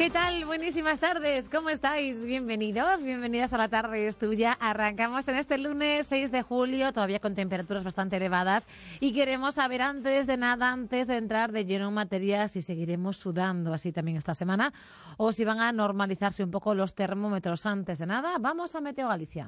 ¿Qué tal? Buenísimas tardes. ¿Cómo estáis? Bienvenidos, bienvenidas a La Tarde es Tuya. Arrancamos en este lunes 6 de julio, todavía con temperaturas bastante elevadas. Y queremos saber antes de nada, antes de entrar de lleno en materia, si seguiremos sudando así también esta semana o si van a normalizarse un poco los termómetros. Antes de nada, vamos a Meteo Galicia.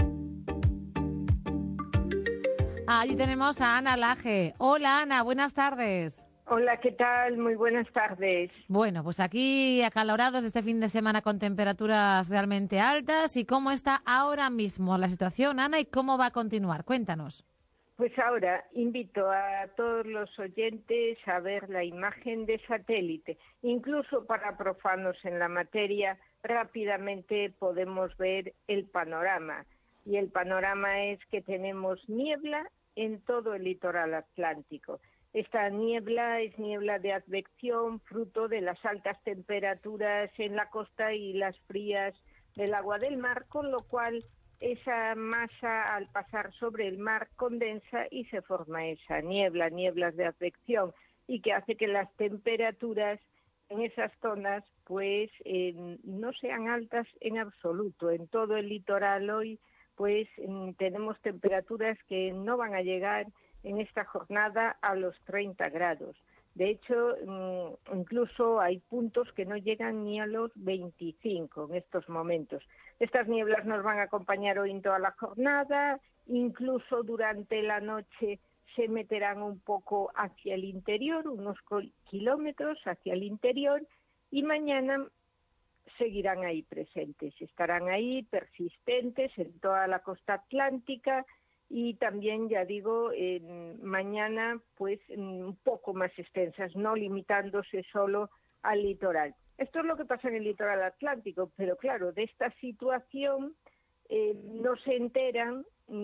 Allí tenemos a Ana Laje. Hola Ana, buenas tardes. Hola, ¿qué tal? Muy buenas tardes. Bueno, pues aquí acalorados este fin de semana con temperaturas realmente altas. ¿Y cómo está ahora mismo la situación, Ana, y cómo va a continuar? Cuéntanos. Pues ahora invito a todos los oyentes a ver la imagen de satélite. Incluso para profanos en la materia, rápidamente podemos ver el panorama. Y el panorama es que tenemos niebla en todo el litoral atlántico. Esta niebla es niebla de advección, fruto de las altas temperaturas en la costa y las frías del agua del mar, con lo cual esa masa al pasar sobre el mar condensa y se forma esa niebla, nieblas de advección, y que hace que las temperaturas en esas zonas pues no sean altas en absoluto. En todo el litoral hoy pues tenemos temperaturas que no van a llegar en esta jornada a los 30 grados. De hecho, incluso hay puntos que no llegan ni a los 25 en estos momentos. Estas nieblas nos van a acompañar hoy en toda la jornada, incluso durante la noche se meterán un poco hacia el interior, unos kilómetros hacia el interior, y mañana seguirán ahí presentes, estarán ahí persistentes en toda la costa atlántica. Y también, ya digo, mañana pues un poco más extensas, no limitándose solo al litoral. Esto es lo que pasa en el litoral atlántico, pero claro, de esta situación no se enteran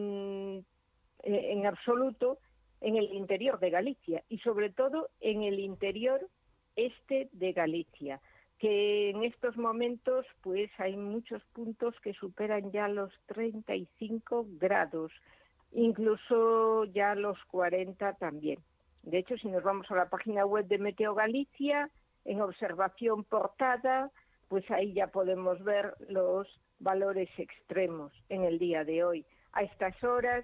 en absoluto en el interior de Galicia y sobre todo en el interior este de Galicia, que en estos momentos pues hay muchos puntos que superan ya los 35 grados. Incluso ya los 40 también. De hecho, si nos vamos a la página web de Meteo Galicia, en observación portada, pues ahí ya podemos ver los valores extremos en el día de hoy. A estas horas,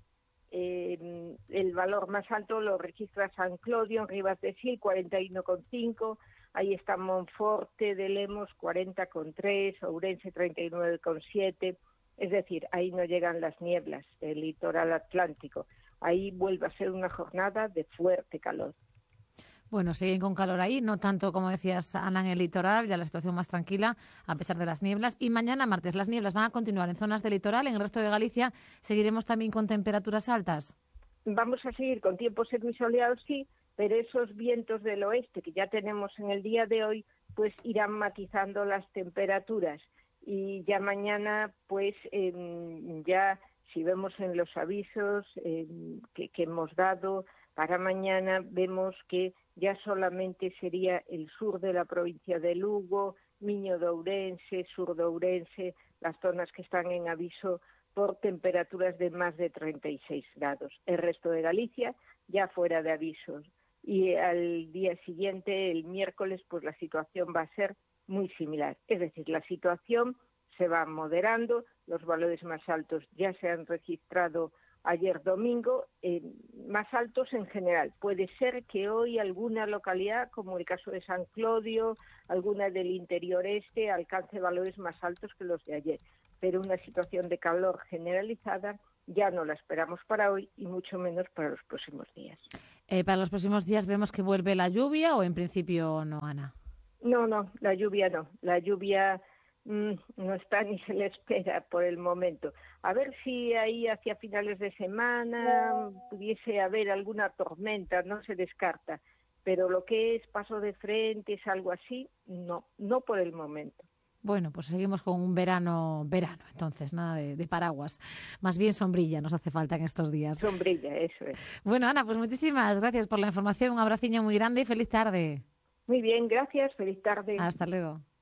el valor más alto lo registra San Clodio en Ribas de Sil, 41,5. Ahí está Monforte de Lemos, 40,3, Ourense, 39,7. Es decir, ahí no llegan las nieblas del litoral atlántico. Ahí vuelve a ser una jornada de fuerte calor. Bueno, siguen con calor ahí, no tanto como decías, Ana, en el litoral, ya la situación más tranquila, a pesar de las nieblas. Y mañana martes las nieblas van a continuar en zonas del litoral, en el resto de Galicia. ¿Seguiremos también con temperaturas altas? Vamos a seguir con tiempo seco y soleado, sí, pero esos vientos del oeste que ya tenemos en el día de hoy, pues irán matizando las temperaturas. Y ya mañana, pues ya si vemos en los avisos que hemos dado para mañana, vemos que ya solamente sería el sur de la provincia de Lugo, Miño de Ourense, sur de Ourense, las zonas que están en aviso por temperaturas de más de 36 grados. El resto de Galicia ya fuera de avisos. Y al día siguiente, el miércoles, pues la situación va a ser muy similar. Es decir, la situación se va moderando, los valores más altos ya se han registrado ayer domingo, más altos en general. Puede ser que hoy alguna localidad, como el caso de San Clodio, alguna del interior este, alcance valores más altos que los de ayer. Pero una situación de calor generalizada ya no la esperamos para hoy y mucho menos para los próximos días. ¿Para los próximos días vemos que vuelve la lluvia o en principio no, Ana? No, la lluvia no. La lluvia no está ni se le espera por el momento. A ver si ahí hacia finales de semana pudiese haber alguna tormenta, no se descarta. Pero lo que es paso de frentes, algo así, no por el momento. Bueno, pues seguimos con un verano, entonces, nada de paraguas. Más bien sombrilla nos hace falta en estos días. Sombrilla, eso es. Bueno, Ana, pues muchísimas gracias por la información. Un abraciño muy grande y feliz tarde. Muy bien, gracias. Feliz tarde. Hasta luego.